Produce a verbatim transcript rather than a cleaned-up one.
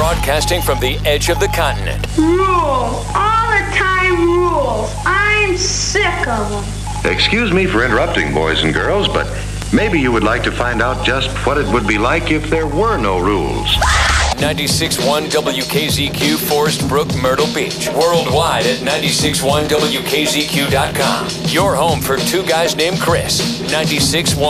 Broadcasting from the edge of the continent. Rules. All the time rules. I'm sick of them. Excuse me for interrupting, boys and girls, but maybe you would like to find out just what it would be like if there were no rules. ninety-six point one W K Z Q, Forest Brook, Myrtle Beach. Worldwide at ninety-six point one W K Z Q dot com. Your home for two guys named Chris. ninety-six point one